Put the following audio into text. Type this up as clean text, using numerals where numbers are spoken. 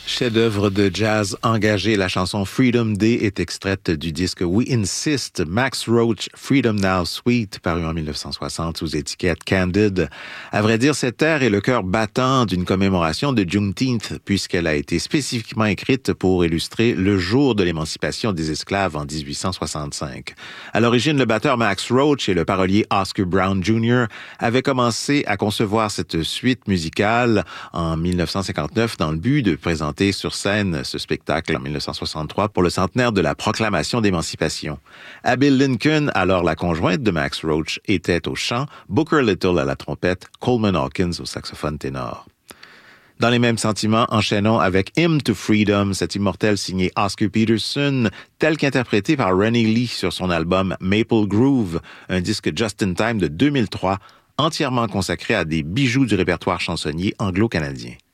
Chef-d'œuvre de jazz engagé, la chanson Freedom Day est extraite du disque We Insist, Max Roach, Freedom Now Suite, paru en 1960 sous étiquette Candid. À vrai dire, cette air est le cœur battant d'une commémoration de Juneteenth, puisqu'elle a été spécifiquement écrite pour illustrer le jour de l'émancipation des esclaves en 1865. À l'origine, le batteur Max Roach et le parolier Oscar Brown Jr. avaient commencé à concevoir cette suite musicale en 1959 dans le but de présenter sur scène ce spectacle en 1963 pour le centenaire de la proclamation d'émancipation. Abby Lincoln, alors la conjointe de Max Roach, était au chant, Booker Little à la trompette, Coleman Hawkins au saxophone ténor. Dans les mêmes sentiments, enchaînons avec Hymn to Freedom, cet immortel signé Oscar Peterson, tel qu'interprété par Ronnie Lee sur son album Maple Groove, un disque Just in Time de 2003, entièrement consacré à des bijoux du répertoire chansonnier anglo-canadien.